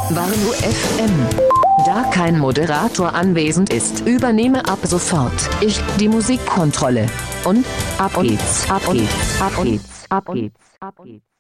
Warnow FM. Da kein Moderator anwesend ist, übernehme ab sofort ich die Musikkontrolle. Und ab geht's, ab geht's, ab geht's, ab geht's, ab geht's.